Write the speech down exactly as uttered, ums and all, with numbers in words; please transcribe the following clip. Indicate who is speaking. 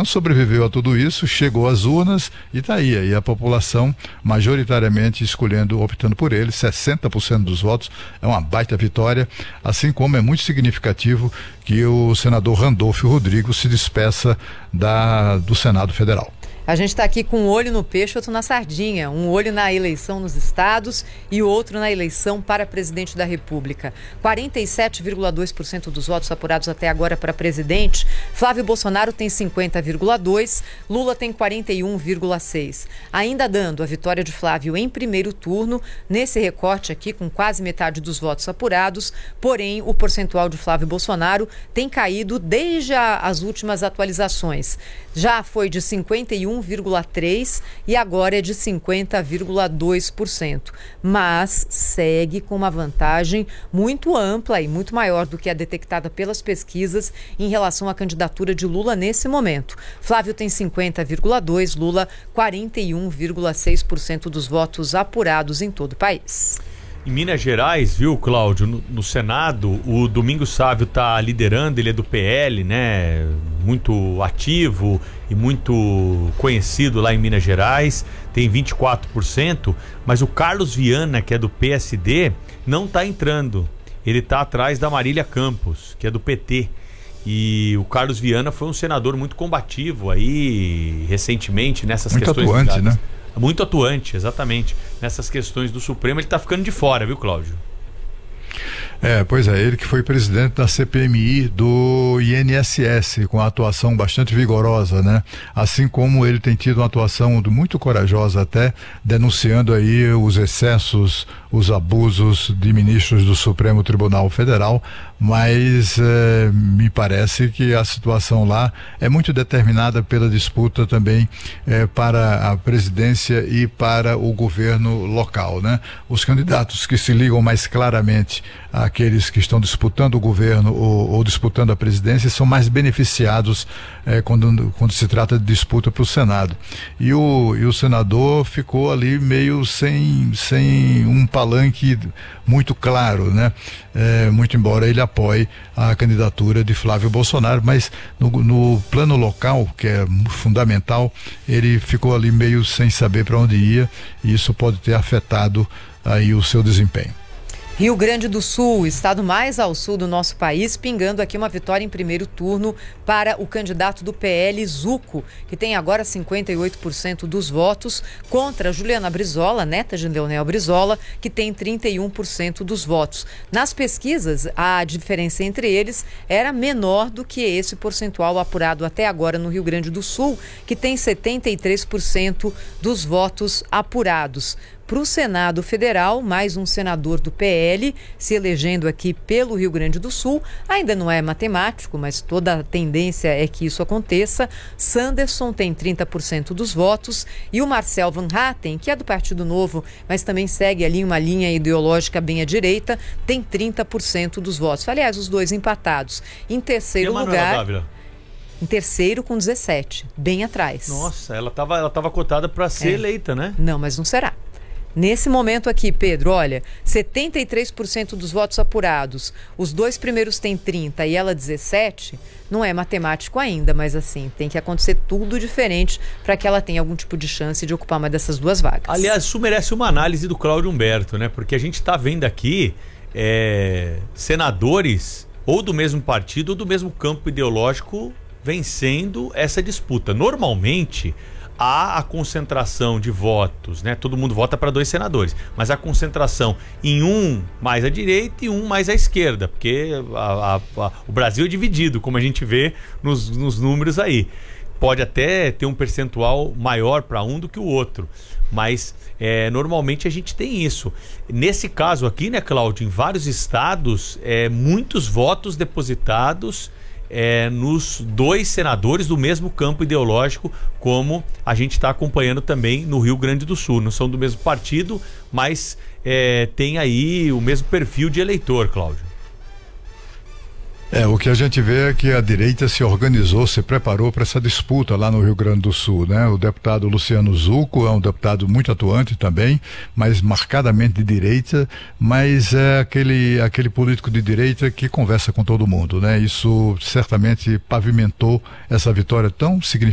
Speaker 1: Então sobreviveu a tudo isso, chegou às urnas e está aí, aí a população majoritariamente escolhendo, optando por ele, sessenta por cento dos votos, é uma baita vitória, assim como é muito significativo que o senador Randolfo Rodrigo se despeça da, do Senado Federal.
Speaker 2: A gente está aqui com um olho no peixe, outro na sardinha. Um olho na eleição nos estados e outro na eleição para presidente da República. quarenta e sete vírgula dois por cento dos votos apurados até agora para presidente. Flávio Bolsonaro tem cinquenta vírgula dois por cento, Lula tem quarenta e um vírgula seis por cento. Ainda dando a vitória de Flávio em primeiro turno, nesse recorte aqui com quase metade dos votos apurados, porém o percentual de Flávio Bolsonaro tem caído desde a, as últimas atualizações. Já foi de cinquenta e um vírgula três por cento e agora é de cinquenta vírgula dois por cento, mas segue com uma vantagem muito ampla e muito maior do que a detectada pelas pesquisas em relação à candidatura de Lula nesse momento. Flávio tem cinquenta vírgula dois por cento, Lula quarenta e um vírgula seis por cento dos votos apurados em todo o país.
Speaker 3: Em Minas Gerais, viu, Cláudio, no, no Senado, o Domingos Sávio está liderando, ele é do P L, né? Muito ativo e muito conhecido lá em Minas Gerais, tem vinte e quatro por cento, mas o Carlos Viana, que é do P S D, não está entrando. Ele está atrás da Marília Campos, que é do P T. E o Carlos Viana foi um senador muito combativo aí, recentemente, nessas
Speaker 1: muito
Speaker 3: questões...
Speaker 1: Muito atuante, né?
Speaker 3: Muito atuante, exatamente. Nessas questões do Supremo, ele está ficando de fora, viu, Cláudio?
Speaker 1: É, pois é, ele que foi presidente da C P M I do I N S S, com uma atuação bastante vigorosa, né? Assim como ele tem tido uma atuação muito corajosa até, denunciando aí os excessos, os abusos de ministros do Supremo Tribunal Federal, mas é, me parece que a situação lá é muito determinada pela disputa também é, para a presidência e para o governo local, né? Os candidatos que se ligam mais claramente àqueles que estão disputando o governo ou, ou disputando a presidência são mais beneficiados é, quando, quando se trata de disputa para o Senado. E o, e o senador ficou ali meio sem, sem um palanque muito claro, né? É, muito embora ele apoie a candidatura de Flávio Bolsonaro, mas no, no plano local, que é fundamental, ele ficou ali meio sem saber para onde ia, e isso pode ter afetado aí o seu desempenho.
Speaker 2: Rio Grande do Sul, estado mais ao sul do nosso país, pingando aqui uma vitória em primeiro turno para o candidato do P L, Zuco, que tem agora cinquenta e oito por cento dos votos, contra Juliana Brizola, neta de Leonel Brizola, que tem trinta e um por cento dos votos. Nas pesquisas, a diferença entre eles era menor do que esse percentual apurado até agora no Rio Grande do Sul, que tem setenta e três por cento dos votos apurados. Para o Senado Federal, mais um senador do P L se elegendo aqui pelo Rio Grande do Sul. Ainda não é matemático, mas toda a tendência é que isso aconteça. Sanderson tem trinta por cento dos votos e o Marcel Van Hatten, que é do Partido Novo, mas também segue ali uma linha ideológica bem à direita, tem trinta por cento dos votos. Aliás, os dois empatados. Em terceiro
Speaker 3: e a
Speaker 2: lugar...
Speaker 3: Dávila?
Speaker 2: Em terceiro com dezessete, bem atrás.
Speaker 3: Nossa, ela estava ela tava cotada para ser
Speaker 2: é.
Speaker 3: eleita, né?
Speaker 2: Não, mas não será. Nesse momento aqui, Pedro, olha, setenta e três por cento dos votos apurados, os dois primeiros têm trinta e ela dezessete, não é matemático ainda, mas assim, tem que acontecer tudo diferente para que ela tenha algum tipo de chance de ocupar uma dessas duas vagas.
Speaker 3: Aliás, isso merece uma análise do Cláudio Humberto, né? Porque a gente está vendo aqui é, senadores ou do mesmo partido ou do mesmo campo ideológico vencendo essa disputa. Normalmente... há a concentração de votos, né? Todo mundo vota para dois senadores, mas a concentração em um mais à direita e um mais à esquerda, porque a, a, a, o Brasil é dividido, como a gente vê nos, nos números aí. Pode até ter um percentual maior para um do que o outro, mas é, normalmente a gente tem isso. Nesse caso aqui, né, Cláudio, em vários estados, é, muitos votos depositados É, nos dois senadores do mesmo campo ideológico, como a gente está acompanhando também no Rio Grande do Sul. Não são do mesmo partido, mas é, tem aí o mesmo perfil de eleitor, Cláudio.
Speaker 1: É, o que a gente vê é que a direita se organizou, se preparou para essa disputa lá no Rio Grande do Sul, né? O deputado Luciano Zucco é um deputado muito atuante também, mas marcadamente de direita, mas é aquele, aquele político de direita que conversa com todo mundo, né? Isso certamente pavimentou essa vitória tão significativa